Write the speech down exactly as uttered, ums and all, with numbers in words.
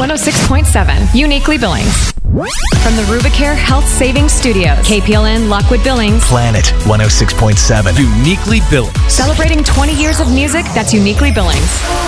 one oh six point seven, Uniquely Billings. From the Rubicare Health Savings Studios, K P L N Lockwood Billings. Planet one oh six point seven, Uniquely Billings. Celebrating twenty years of music that's uniquely Billings.